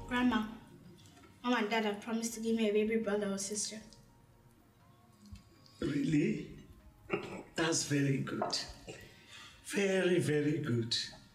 Grandma, Mom and Dad have promised to give me a baby brother or sister. Really? That's very good. Very, very good.